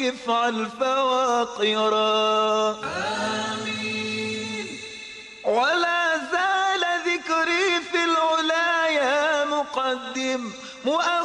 افعل فواقرا. آمين. ولا زال ذكري في العلا يا مقدم